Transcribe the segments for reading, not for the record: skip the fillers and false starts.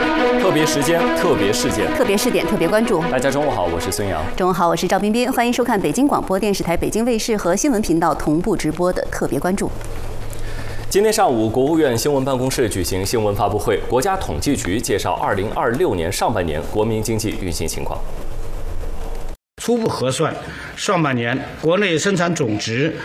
特别时间，特别事件， 特别试点，特别关注。 大家中午好，我是孙杨。 中午好，我是赵彬彬，欢迎收看北京广播电视台北京卫视和新闻频道同步直播的特别关注。今天上午，国务院新闻办公室举行新闻发布会，国家统计局介绍2026年上半年国民经济运行情况。 初步核算，上半年国内生产总值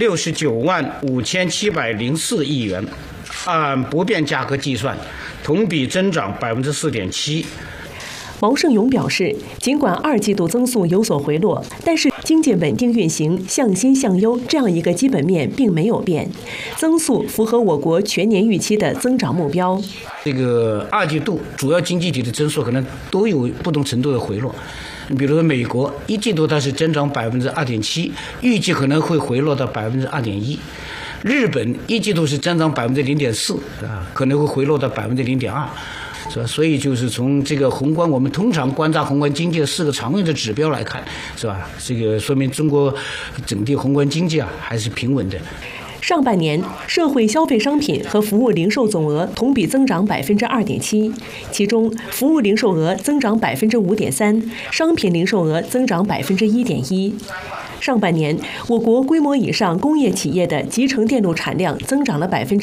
695704亿元，按不变价格计算，同比增长4.7%。 毛盛勇表示，尽管2季度增速有所回落，但是经济稳定运行、向新向优这样一个基本面并没有变，增速符合我国全年预期的增长目标。 这个2季度主要经济体的增速可能都有不同程度的回落。比如说美国1季度它是增长2.7%，预计可能会回落到2.1%。日本1季度是增长0.4%，可能会回落到0.2%。是吧？所以就是从这个宏观，我们通常观察宏观经济的4个常用的指标来看，是吧？这个说明中国整体宏观经济还是平稳的。 上半年，社会消费商品和服务零售总额同比增长2.7%，其中服务零售额增长5.3%，商品零售额增长1.1%。上半年，我国规模以上工业企业的集成电路产量增长了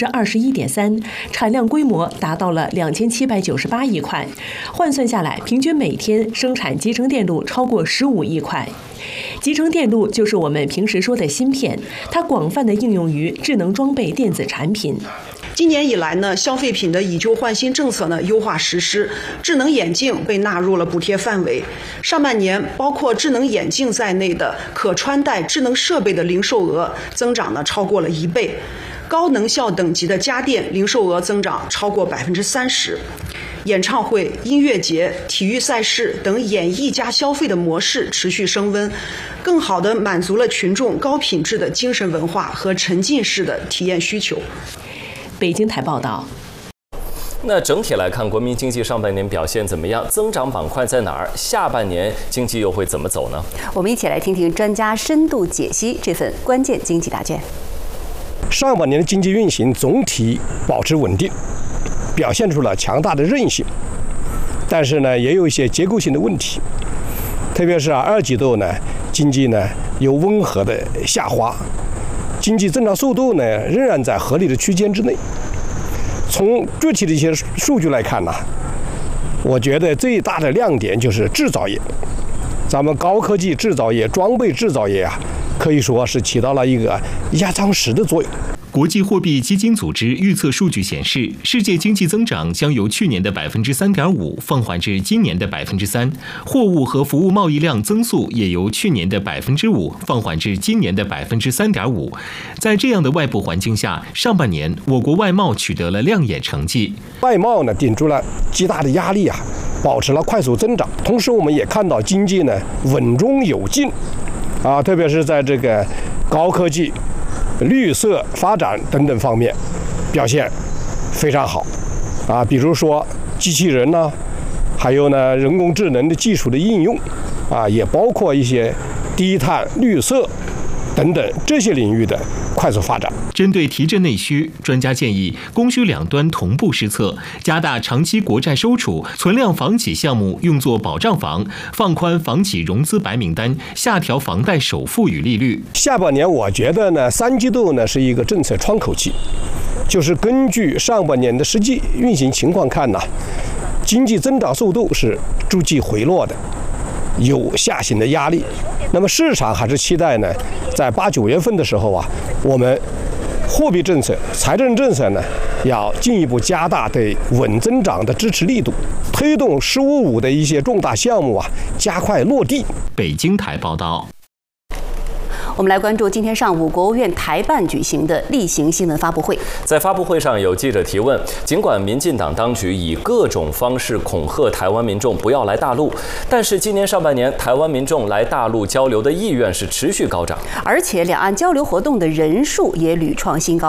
21.3%，产量规模达到了2798亿块，换算下来，平均每天生产集成电路超过15亿块。集成电路就是我们平时说的芯片，它广泛的应用于智能装备电子产品。 今年以来呢，消费品的以旧换新政策呢优化实施，智能眼镜被纳入了补贴范围。上半年，包括智能眼镜在内的可穿戴智能设备的零售额增长呢超过了1倍，高能效等级的家电零售额增长超过30%。演唱会、音乐节、体育赛事等演艺加消费的模式持续升温，更好地满足了群众高品质的精神文化和沉浸式的体验需求。 北京台报道。 那整体来看，国民经济上半年表现怎么样？增长板块在哪儿？下半年经济又会怎么走呢？ 我们一起来听听专家深度解析这份关键经济答卷。 上半年的经济运行总体保持稳定，表现出了强大的韧性，但是呢，也有一些结构性的问题，特别是2季度呢，经济呢有温和的下滑，经济增长速度呢仍然在合理的区间之内。从具体的一些数据来看呢，我觉得最大的亮点就是制造业，咱们高科技制造业、装备制造业啊，可以说是起到了一个压舱石的作用。 国际货币基金组织预测数据显示，世界经济增长将由去年的3.5%放缓至今年的3%，货物和服务贸易量增速也由去年的5%放缓至今年的3.5%。在这样的外部环境下，上半年我国外贸取得了亮眼成绩。 外贸呢顶住了极大的压力啊，保持了快速增长。同时，我们也看到经济呢稳中有进，啊，特别是在这个高科技、绿色发展等等方面表现非常好啊，比如说机器人呢，还有呢人工智能的技术的应用啊，也包括一些低碳、绿色等等这些领域的快速发展。 针对提振内需，专家建议供需两端同步施策，加大长期国债收储、存量房企项目用作保障房，放宽房企融资白名单，下调房贷首付与利率。 下半年我觉得呢，3季度呢是一个政策窗口期，就是根据上半年的实际运行情况看呢，经济增长速度是逐季回落的，有下行的压力。那么市场还是期待呢，在8、9月份的时候啊，我们货币政策、财政政策呢，要进一步加大对稳增长的支持力度，推动“十五五”的一些重大项目啊，加快落地。 北京台报道。 我们来关注今天上午国务院台办举行的例行新闻发布会。 在发布会上，有记者提问：尽管民进党当局以各种方式恐吓台湾民众不要来大陆，但是今年上半年台湾民众来大陆交流的意愿是持续高涨， 而且两岸交流活动的人数也屡创新高。